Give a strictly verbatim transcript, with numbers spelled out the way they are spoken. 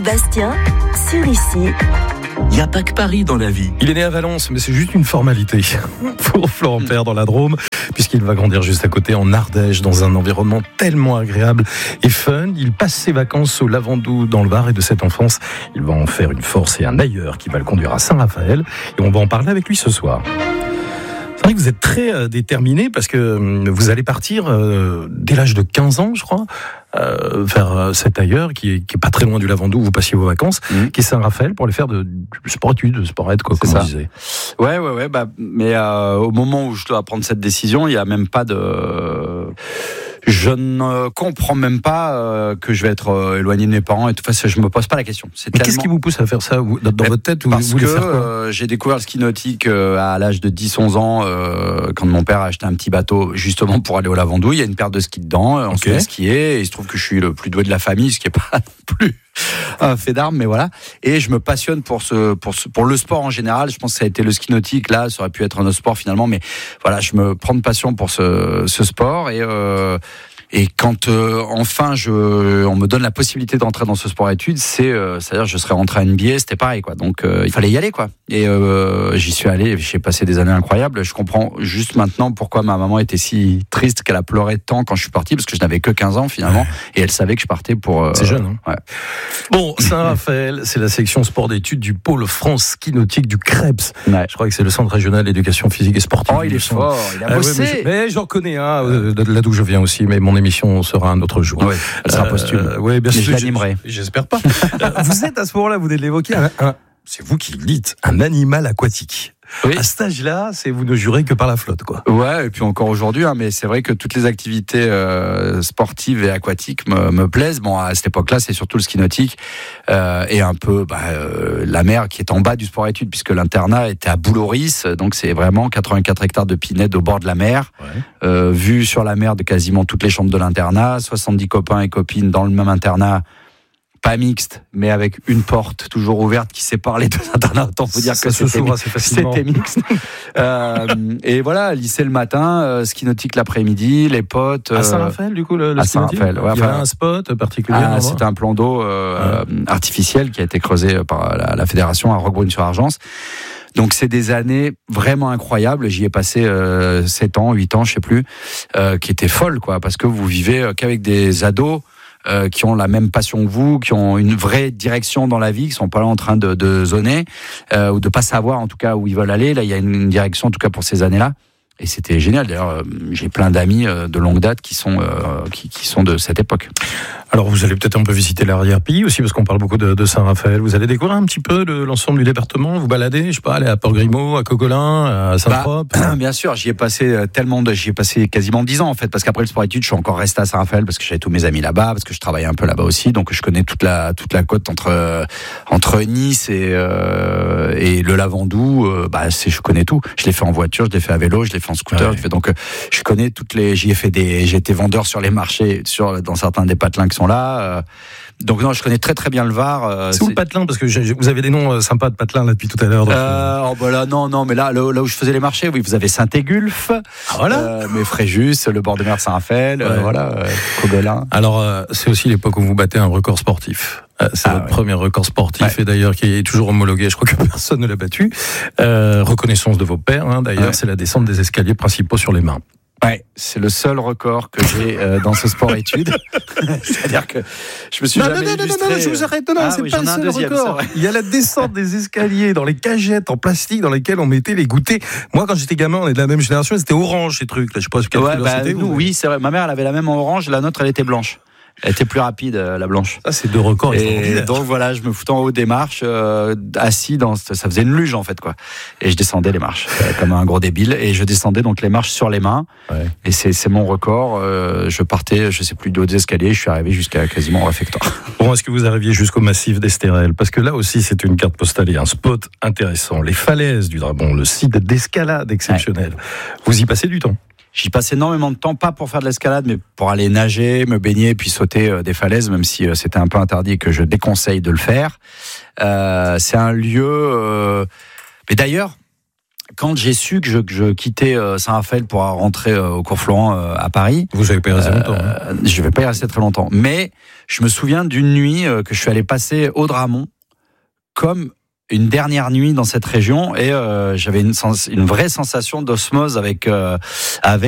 Bastien, sur Ici. Il n'y a pas que Paris dans la vie. Il est né à Valence, mais c'est juste une formalité pour Florent Père dans la Drôme, puisqu'il va grandir juste à côté en Ardèche, dans un environnement tellement agréable et fun. Il passe ses vacances au Lavandou dans le Var, et de cette enfance, il va en faire une force et un ailleurs qui va le conduire à Saint-Raphaël. Et on va en parler avec lui ce soir. C'est vrai que vous êtes très euh, déterminé, parce que euh, vous allez partir euh, dès l'âge de quinze ans, je crois, euh, vers euh, cet ailleurs qui est, qui est pas très loin du Lavandou où vous passiez vos vacances, mmh. qui est Saint-Raphaël, pour aller faire de, de sport-études, de sport-aide, quoi, comme on disait. Ouais, ouais, ouais. Bah, mais euh, au moment où je dois prendre cette décision, il n'y a même pas de... Je ne comprends même pas euh, que je vais être euh, éloigné de mes parents et tout. Enfin, je me pose pas la question. C'est mais tellement... qu'est-ce qui vous pousse à faire ça vous, dans mais votre tête? Parce vous que faire quoi euh, j'ai découvert le ski nautique euh, à l'âge de dix onze ans, euh, quand mon père a acheté un petit bateau justement pour aller au Lavandou. Il y a une paire de skis dedans, on okay. se met à skier, et il se trouve que je suis le plus doué de la famille, ce qui est pas non plus un fait d'armes, mais voilà. Et je me passionne pour ce, pour ce, pour le sport en général. Je pense que ça a été le ski nautique, là, ça aurait pu être un autre sport finalement, mais voilà, je me prends de passion pour ce, ce sport. Et euh, Et quand euh, enfin je, on me donne la possibilité d'entrer dans ce sport-études, c'est, euh, c'est-à-dire je serais rentré à N B A, c'était pareil, quoi. Donc euh, il fallait y aller, quoi. Et euh, j'y suis allé, j'ai passé des années incroyables. Je comprends juste maintenant pourquoi ma maman était si triste, qu'elle a pleuré tant quand je suis parti, parce que je n'avais que quinze ans finalement, ouais. et elle savait que je partais pour. Euh, c'est jeune, hein. Ouais. Bon, Saint-Raphaël, c'est la section sport d'études du pôle France ski nautique du Krebs. Ouais. Je crois que c'est le centre régional d'éducation physique et sportive. Oh, il est fort, il a bossé. Ah, ouais, mais, mais j'en connais, hein, euh, là d'où je viens aussi, mais mon émission sera un autre jour. Oui, elle sera posthume. Euh, oui, bien mais sûr. Je l'animerai. J'espère pas. Vous êtes à ce moment-là, vous venez de l'évoquer, un, un, c'est vous qui le dites, un animal aquatique. Oui. À cet âge-là, c'est vous ne jurez que par la flotte, quoi. Ouais, et puis encore aujourd'hui, hein, mais c'est vrai que toutes les activités euh, sportives et aquatiques me, me plaisent. Bon, à cette époque-là, c'est surtout le ski nautique euh, et un peu bah, euh, la mer qui est en bas du sport-études, puisque l'internat était à Bouloris, donc c'est vraiment quatre-vingt-quatre hectares de pinède au bord de la mer, ouais. euh, vue sur la mer de quasiment toutes les chambres de l'internat, soixante-dix copains et copines dans le même internat. Pas mixte, mais avec une porte toujours ouverte qui sépare les deux internats. Autant vous dire ça que se c'était, assez facilement. C'était mixte. euh, et voilà, lycée le matin, euh, ski nautique l'après-midi, les potes. Euh, à Saint-Raphaël, du coup, le, le à ski nautique. Saint-Raphaël, ouais, il y avait un spot particulier. Ah, c'était un plan d'eau euh, ouais. artificiel qui a été creusé par la, la fédération à Roquebrune-sur-Argence. Donc c'est des années vraiment incroyables. J'y ai passé euh, sept ans, huit ans, je sais plus, euh, qui étaient folles, quoi, parce que vous vivez qu'avec des ados. Euh, qui ont la même passion que vous, qui ont une vraie direction dans la vie, qui sont pas là en train de, de zoner euh, ou de pas savoir en tout cas où ils veulent aller. Là, il y a une, une direction en tout cas pour ces années-là. Et c'était génial. D'ailleurs, euh, j'ai plein d'amis euh, de longue date qui sont euh, qui, qui sont de cette époque. Alors, vous allez peut-être un peu visiter l'arrière-pays aussi, parce qu'on parle beaucoup de, de Saint-Raphaël. Vous allez découvrir un petit peu de l'ensemble du département. Vous baladez, je sais pas, aller à Port-Grimaud, à Coquelin, à Saint-Trope. Bah, bien sûr, j'y ai passé tellement de, j'y ai passé quasiment dix ans en fait, parce qu'après le sport-études, je suis encore resté à Saint-Raphaël parce que j'avais tous mes amis là-bas, parce que je travaillais un peu là-bas aussi, donc je connais toute la toute la côte entre entre Nice et euh, et le Lavandou. Euh, bah, c'est, je connais tout. Je l'ai fait en voiture, je l'ai fait à vélo, je l'ai fait en scooter. Ouais. Je fais donc, je connais toutes les. J'y ai fait des. J'ai été vendeur sur les marchés, sur dans certains des patelins qui sont là. Euh, Donc non, je connais très très bien le Var. Euh, c'est où le patelin? Parce que j'ai, vous avez des noms sympas de patelins là depuis tout à l'heure. Donc... Euh, oh bah là non non, mais là là, là où je faisais les marchés, oui, vous avez Saint-Égulf, ah, voilà, euh, mais Fréjus, le bord de mer de Saint-Raphaël, ouais. euh, voilà, euh, Coquelin. Alors euh, c'est aussi l'époque où vous battez un record sportif. Euh, c'est ah, votre ouais. premier record sportif ouais. et d'ailleurs qui est toujours homologué. Je crois que personne ne l'a battu. Euh, reconnaissance de vos pairs. Hein, d'ailleurs, ouais. c'est la descente des escaliers principaux sur les mains. Ouais, c'est le seul record que j'ai euh, dans ce sport-études. C'est-à-dire que je me suis non, jamais non, non, illustré. non, non, je vous arrête. Non, non, ah, c'est oui, pas le seul deuxième, record. Il y a la descente des escaliers dans les cagettes en plastique dans lesquelles on mettait les goûters. Moi, quand j'étais gamin, on est de la même génération. C'était orange ces trucs. Là, je sais pas ce quelle ouais, couleur bah, c'était. Nous, oui, c'est vrai. Ma mère, elle avait la même en orange. La nôtre, elle était blanche. Elle était plus rapide, la blanche. Ça, c'est deux records. Et donc voilà, je me foutais en haut des marches, euh, assis dans, ça faisait une luge en fait quoi. Et je descendais les marches euh, comme un gros débile. Et je descendais donc les marches sur les mains. Ouais. Et c'est, c'est mon record. Euh, je partais, je sais plus du haut des escaliers, je suis arrivé jusqu'à quasiment au réfectoire. Bon, est-ce que vous arriviez jusqu'au massif d'Estérel? Parce que là aussi, c'est une carte postale et un spot intéressant. Les falaises du Drabon, le site d'escalade exceptionnel. Ouais. Vous y passez du temps? J'y passe énormément de temps, pas pour faire de l'escalade, mais pour aller nager, me baigner, puis sauter euh, des falaises, même si euh, c'était un peu interdit et que je déconseille de le faire. Euh, c'est un lieu... Euh... Mais d'ailleurs, quand j'ai su que je, que je quittais euh, Saint-Raphaël pour rentrer euh, au cours Florent euh, à Paris, vous avez pas y rester euh, longtemps. Hein. Je vais pas y rester très longtemps. Mais je me souviens d'une nuit euh, que je suis allé passer au Dramont comme une dernière nuit dans cette région et euh, j'avais une, sens- une vraie sensation d'osmose avec euh, avec